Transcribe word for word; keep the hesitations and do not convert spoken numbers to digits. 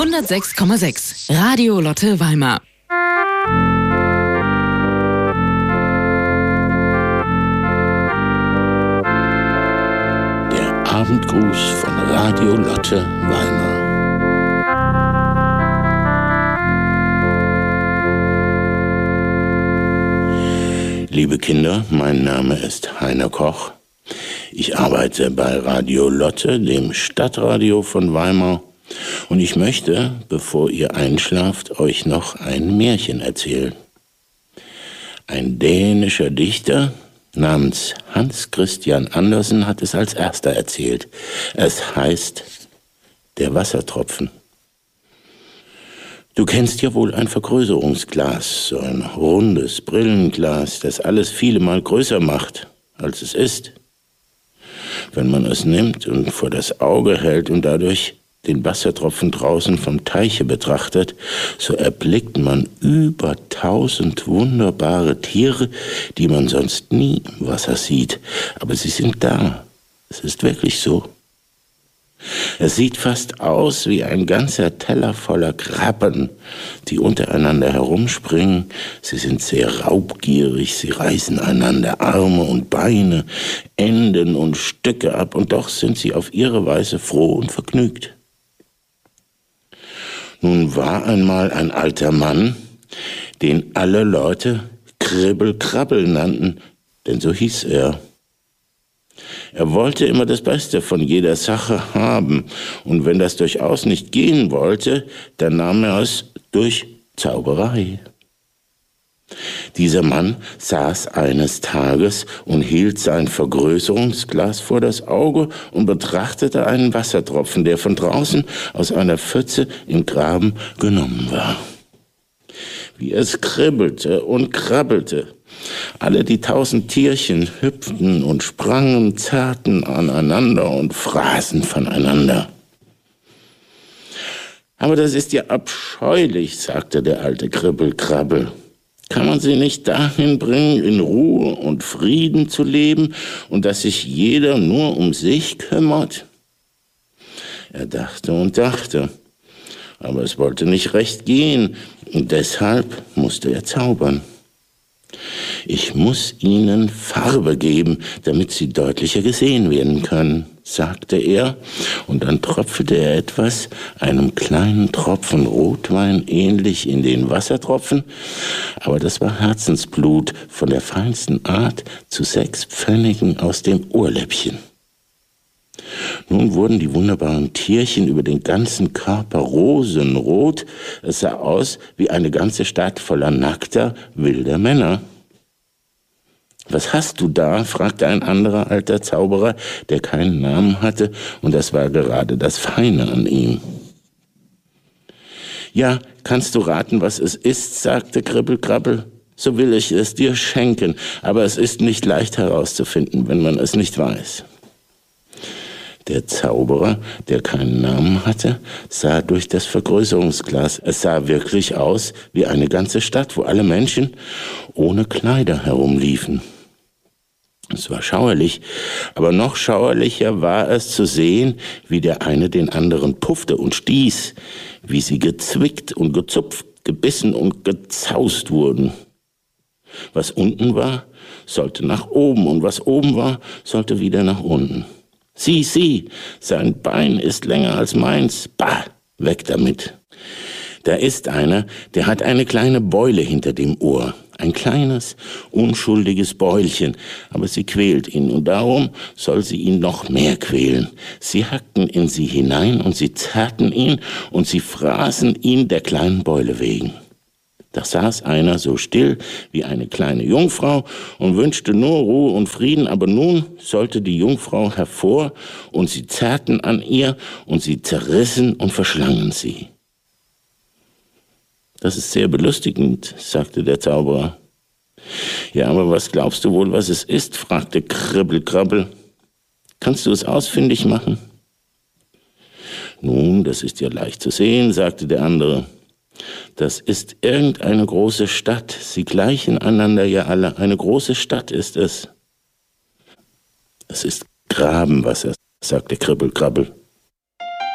hundertsechs Komma sechs Radio Lotte Weimar. Der Abendgruß von Radio Lotte Weimar. Liebe Kinder, mein Name ist Heiner Koch. Ich arbeite bei Radio Lotte, dem Stadtradio von Weimar. Und ich möchte, bevor ihr einschlaft, euch noch ein Märchen erzählen. Ein dänischer Dichter namens Hans Christian Andersen hat es als erster erzählt. Es heißt Der Wassertropfen. Du kennst ja wohl ein Vergrößerungsglas, so ein rundes Brillenglas, das alles viele Mal größer macht, als es ist. Wenn man es nimmt und vor das Auge hält und dadurch den Wassertropfen draußen vom Teiche betrachtet, so erblickt man über tausend wunderbare Tiere, die man sonst nie im Wasser sieht. Aber sie sind da. Es ist wirklich so. Es sieht fast aus wie ein ganzer Teller voller Krabben, die untereinander herumspringen. Sie sind sehr raubgierig, sie reißen einander Arme und Beine, Enden und Stücke ab, und doch sind sie auf ihre Weise froh und vergnügt. Nun war einmal ein alter Mann, den alle Leute Kribbel-Krabbel nannten, denn so hieß er. Er wollte immer das Beste von jeder Sache haben, und wenn das durchaus nicht gehen wollte, dann nahm er es durch Zauberei. Dieser Mann saß eines Tages und hielt sein Vergrößerungsglas vor das Auge und betrachtete einen Wassertropfen, der von draußen aus einer Pfütze im Graben genommen war. Wie es kribbelte und krabbelte. Alle die tausend Tierchen hüpften und sprangen, zerrten aneinander und fraßen voneinander. Aber das ist ja abscheulich, sagte der alte Kribbel-Krabbel. Kann man sie nicht dahin bringen, in Ruhe und Frieden zu leben und dass sich jeder nur um sich kümmert? Er dachte und dachte, aber es wollte nicht recht gehen, und deshalb musste er zaubern. Ich muss ihnen Farbe geben, damit sie deutlicher gesehen werden können, sagte er, und dann tröpfelte er etwas, einem kleinen Tropfen Rotwein ähnlich, in den Wassertropfen, aber das war Herzensblut von der feinsten Art, zu sechs Pfennigen aus dem Ohrläppchen. Nun wurden die wunderbaren Tierchen über den ganzen Körper rosenrot. Es sah aus wie eine ganze Stadt voller nackter, wilder Männer. »Was hast du da?« fragte ein anderer alter Zauberer, der keinen Namen hatte, und das war gerade das Feine an ihm. »Ja, kannst du raten, was es ist?« sagte Kribbel-Krabbel. »So will ich es dir schenken, aber es ist nicht leicht herauszufinden, wenn man es nicht weiß.« Der Zauberer, der keinen Namen hatte, sah durch das Vergrößerungsglas. Es sah wirklich aus wie eine ganze Stadt, wo alle Menschen ohne Kleider herumliefen. Es war schauerlich, aber noch schauerlicher war es zu sehen, wie der eine den anderen puffte und stieß, wie sie gezwickt und gezupft, gebissen und gezaust wurden. Was unten war, sollte nach oben, und was oben war, sollte wieder nach unten. Sieh, sieh, sein Bein ist länger als meins. Bah, weg damit. Da ist einer, der hat eine kleine Beule hinter dem Ohr. Ein kleines, unschuldiges Beulchen, aber sie quält ihn, und darum soll sie ihn noch mehr quälen. Sie hackten in sie hinein und sie zerrten ihn und sie fraßen ihn der kleinen Beule wegen. Da saß einer so still wie eine kleine Jungfrau und wünschte nur Ruhe und Frieden, aber nun sollte die Jungfrau hervor, und sie zerrten an ihr und sie zerrissen und verschlangen sie. »Das ist sehr belustigend«, sagte der Zauberer. »Ja, aber was glaubst du wohl, was es ist?« fragte Kribbel-Krabbel. »Kannst du es ausfindig machen?« »Nun, das ist ja leicht zu sehen«, sagte der andere. »Das ist irgendeine große Stadt. Sie gleichen einander ja alle. Eine große Stadt ist es.« »Es ist Grabenwasser«, sagte Kribbel-Krabbel.